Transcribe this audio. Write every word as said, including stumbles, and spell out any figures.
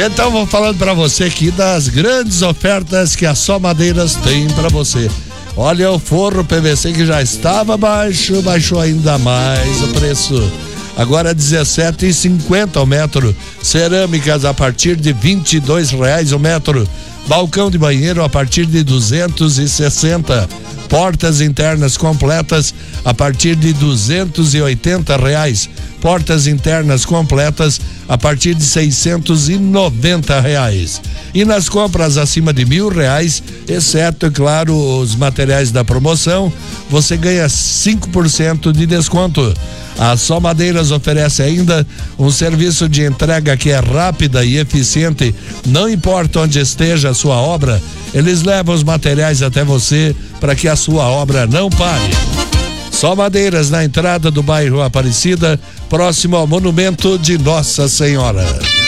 Então vou falando para você aqui das grandes ofertas que a Só Madeiras tem para você. Olha, o forro P V C que já estava baixo, baixou ainda mais o preço. Agora dezessete reais e cinquenta centavos o metro. Cerâmicas a partir de vinte e dois reais o metro. Balcão de banheiro a partir de duzentos e sessenta. Portas internas completas a partir de duzentos e oitenta reais. Portas internas completas a partir de seiscentos e noventa reais. E nas compras acima de mil reais, exceto, claro, os materiais da promoção, você ganha cinco por cento de desconto. A Só Madeiras oferece ainda um serviço de entrega que é rápida e eficiente. Não importa onde esteja a sua obra, eles levam os materiais até você para que a sua obra não pare. Só Madeiras, na entrada do bairro Aparecida, próximo ao Monumento de Nossa Senhora.